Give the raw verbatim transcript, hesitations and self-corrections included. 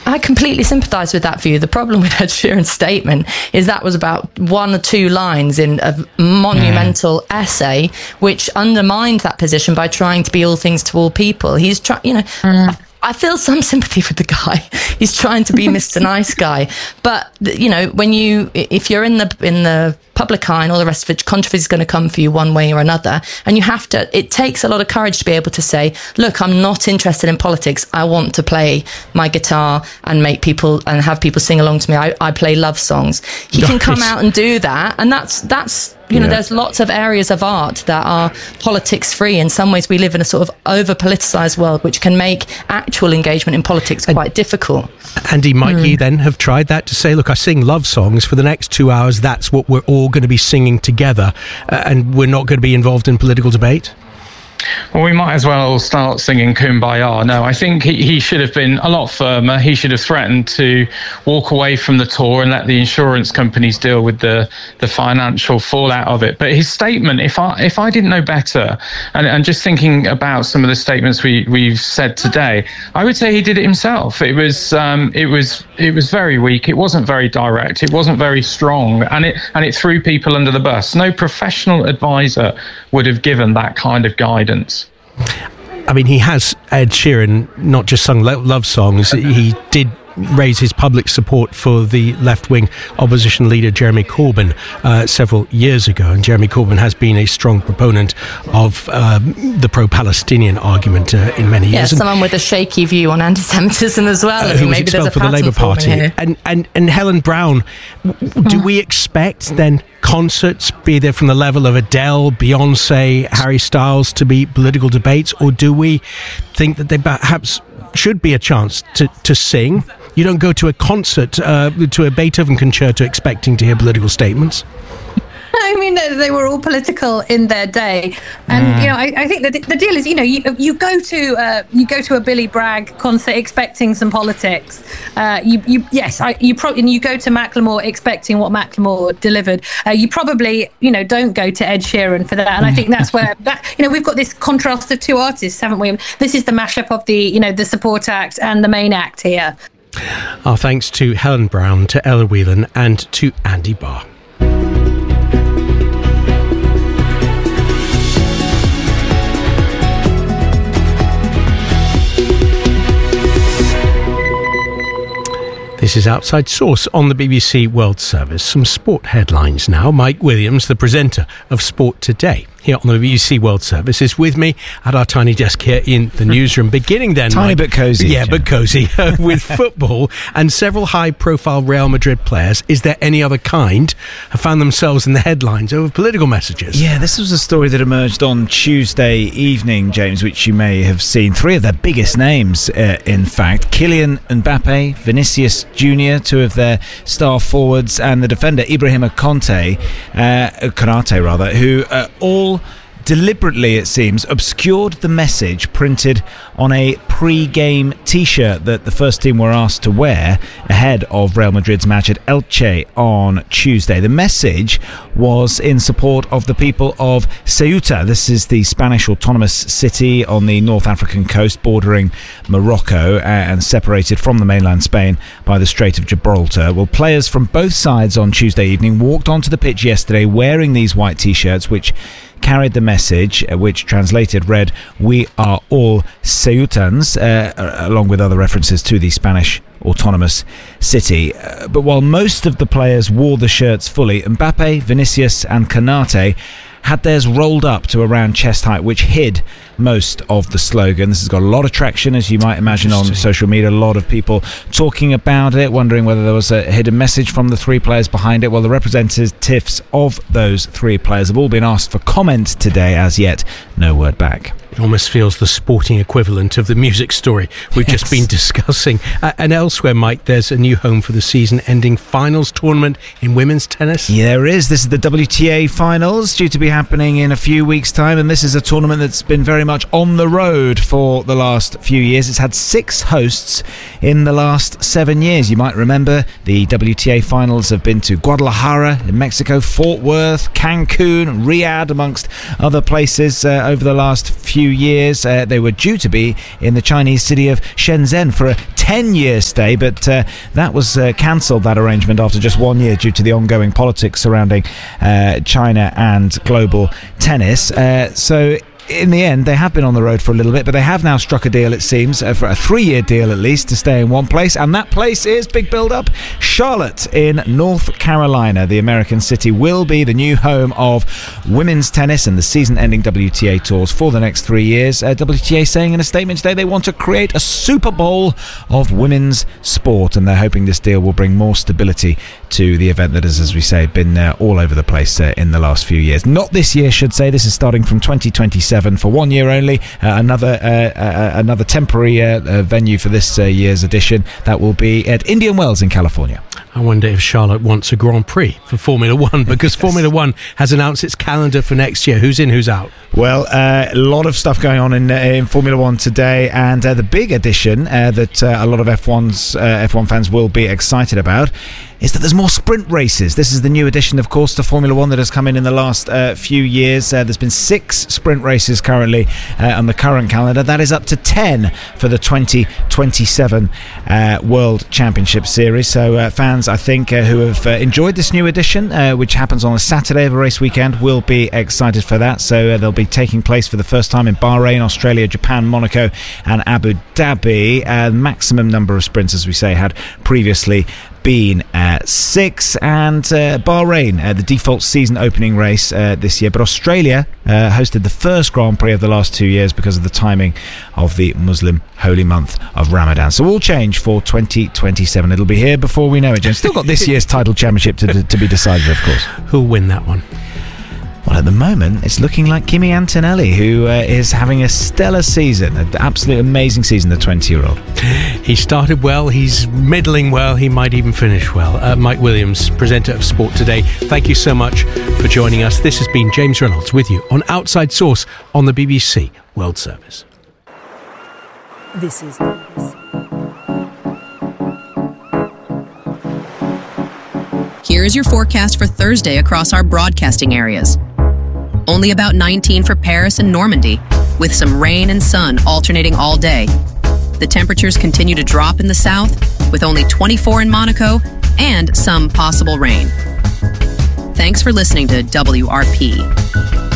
I completely sympathise with that view. The problem with Ed Sheeran's statement is that was about one or two lines in a monumental mm. essay, which undermined that position by trying to be all things to all people. He's trying, you know. Mm. I feel some sympathy for the guy. He's trying to be Mister Nice Guy, but you know, when you, if you're in the in the public eye and all the rest of it, controversy is going to come for you one way or another, and you have to. It takes a lot of courage to be able to say, "Look, I'm not interested in politics. I want to play my guitar and make people and have people sing along to me. I, I play love songs." He nice. can come out and do that, and that's that's. You know, yeah. there's lots of areas of art that are politics free. In some ways, we live in a sort of over politicized world, which can make actual engagement in politics quite and, difficult. Andy, might mm. he then have tried that to say, look, I sing love songs for the next two hours. That's what we're all going to be singing together. Uh, and we're not going to be involved in political debate? Well, we might as well start singing Kumbaya. No, I think he, he should have been a lot firmer. He should have threatened to walk away from the tour and let the insurance companies deal with the, the financial fallout of it. But his statement, if I if I didn't know better, and, and just thinking about some of the statements we, we've said today, I would say he did it himself. It was um, it was it was very weak. It wasn't very direct. It wasn't very strong, and it and it threw people under the bus. No professional advisor would have given that kind of guidance. I mean, he has, Ed Sheeran, not just sung love songs. He did raise his public support for the left-wing opposition leader Jeremy Corbyn uh, several years ago, and Jeremy Corbyn has been a strong proponent of um, the pro-Palestinian argument uh, in many yeah, years. Yeah, someone with a shaky view on anti-Semitism as well. Uh, who was expelled for the Labour Party. And, and, and Helen Brown, do we expect then concerts, be there from the level of Adele, Beyonce, Harry Styles, to be political debates, or do we think that they perhaps should be a chance to, to sing? You don't go to a concert, uh, to a Beethoven concerto expecting to hear political statements. I mean, they, they were all political in their day, and mm. you know, I, I think that the deal is, you know, you, you go to uh, you go to a Billy Bragg concert expecting some politics. Uh, you, you, yes, I, you probably and you go to Macklemore expecting what Macklemore delivered. Uh, you probably, you know, don't go to Ed Sheeran for that, and I think that's where that, you know, we've got this contrast of two artists, haven't we? This is the mashup of the, you know, the support act and the main act here. Our thanks to Helen Brown, to Ella Whelan, and to Andy Barr. This is Outside Source on the B B C World Service. Some sport headlines now. Mike Williams, the presenter of Sport Today, here on the B B C World Service, is with me at our tiny desk here in the newsroom. Beginning then, tiny Mike, bit cosy, yeah, but cosy uh, with football and several high-profile Real Madrid players. Is there any other kind have found themselves in the headlines over political messages? Yeah, this was a story that emerged on Tuesday evening, James, which you may have seen. Three of their biggest names, uh, in fact: Kylian Mbappe, Vinicius Junior, two of their star forwards, and the defender Ibrahima Konate, uh, Konate rather, who uh, all deliberately, it seems, obscured the message printed on a pre-game T-shirt that the first team were asked to wear ahead of Real Madrid's match at Elche on Tuesday. The message was in support of the people of Ceuta. This is the Spanish autonomous city on the North African coast bordering Morocco and separated from the mainland Spain by the Strait of Gibraltar. Well, players from both sides on Tuesday evening walked onto the pitch yesterday wearing these white T-shirts, which carried the message, uh, which translated read, "We are all Ceutans," uh, along with other references to the Spanish autonomous city. Uh, but while most of the players wore the shirts fully, Mbappe, Vinicius and Konate had theirs rolled up to around chest height, which hid most of the slogan. This has got a lot of traction, as you might imagine, on social media. A lot of people talking about it, wondering whether there was a hidden message from the three players behind it. Well, the representatives of those three players have all been asked for comment today. As yet, no word back. It almost feels the sporting equivalent of the music story we've yes. just been discussing. Uh, and elsewhere, Mike, there's a new home for the season-ending finals tournament in women's tennis. Yeah, there is. This is the W T A finals, due to be happening in a few weeks' time, and this is a tournament that's been very much on the road for the last few years. It's had six hosts in the last seven years. You might remember the W T A finals have been to Guadalajara in Mexico, Fort Worth, Cancun, Riyadh, amongst other places uh, over the last few few years. Uh, they were due to be in the Chinese city of Shenzhen for a ten-year stay, but uh, that was uh, cancelled, that arrangement, after just one year due to the ongoing politics surrounding uh, China and global tennis. Uh, so in the end, they have been on the road for a little bit, but they have now struck a deal, it seems, uh, for a three-year deal at least, to stay in one place, and that place is, big build-up, Charlotte in North Carolina. The American city will be the new home of women's tennis and the season-ending W T A tours for the next three years. Uh, W T A saying in a statement today they want to create a Super Bowl of women's sport, and they're hoping this deal will bring more stability to the event that has, as we say, been uh, all over the place uh, in the last few years. Not this year, should say. This is starting from twenty twenty-seven for one year only. Uh, another uh, uh, another temporary uh, uh, venue for this uh, year's edition. That will be at Indian Wells in California. I wonder if Charlotte wants a Grand Prix for Formula One, because yes. Formula One has announced its calendar for next year. Who's in, who's out? Well, uh, a lot of stuff going on in, uh, in Formula One today, and uh, the big addition uh, that uh, a lot of F one's uh, F one fans will be excited about is that there's more sprint races. This is the new addition, of course, to Formula One that has come in in the last uh, few years. Uh, there's been six sprint races currently uh, on the current calendar. That is up to ten for the twenty twenty-seven uh, World Championship Series. So uh, fans, I think, uh, who have uh, enjoyed this new edition, uh, which happens on a Saturday of a race weekend, will be excited for that. So uh, they'll be taking place for the first time in Bahrain, Australia, Japan, Monaco and Abu Dhabi. Uh, maximum number of sprints, as we say, had previously been uh, six, and uh, Bahrain, uh, the default season opening race uh, this year, but Australia uh, hosted the first Grand Prix of the last two years because of the timing of the Muslim holy month of Ramadan. So all change for twenty twenty-seven. It'll be here before we know it, James. Still got this year's title championship to, to be decided, of course. Who'll win that one? Well, at the moment, it's looking like Kimi Antonelli, who uh, is having a stellar season, an absolute amazing season, the twenty-year-old. He started well, he's middling well, he might even finish well. Uh, Mike Williams, presenter of Sport Today, thank you so much for joining us. This has been James Reynolds with you on Outside Source on the B B C World Service. This is the B B C. Here is your forecast for Thursday across our broadcasting areas. Only about nineteen for Paris and Normandy, with some rain and sun alternating all day. The temperatures continue to drop in the south, with only twenty-four in Monaco and some possible rain. Thanks for listening to W R P.